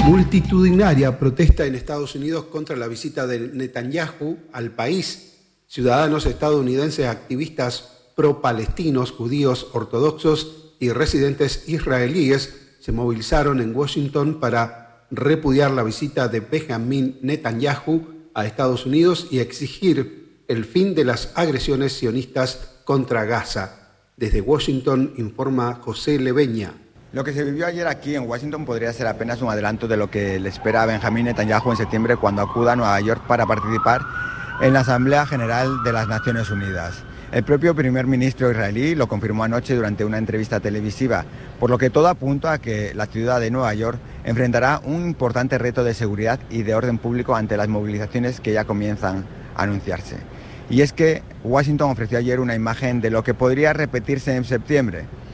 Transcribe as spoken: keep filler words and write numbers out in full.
Multitudinaria protesta en Estados Unidos contra la visita de Netanyahu al país. Ciudadanos estadounidenses, activistas pro-palestinos, judíos ortodoxos y residentes israelíes se movilizaron en Washington para repudiar la visita de Benjamin Netanyahu a Estados Unidos y exigir el fin de las agresiones sionistas contra Gaza. Desde Washington informa José Leveña. Lo que se vivió ayer aquí en Washington podría ser apenas un adelanto de lo que le espera a Benjamin Netanyahu en septiembre cuando acuda a Nueva York para participar en la Asamblea General de las Naciones Unidas. El propio primer ministro israelí lo confirmó anoche durante una entrevista televisiva, por lo que todo apunta a que la ciudad de Nueva York enfrentará un importante reto de seguridad y de orden público ante las movilizaciones que ya comienzan a anunciarse. Y es que Washington ofreció ayer una imagen de lo que podría repetirse en septiembre.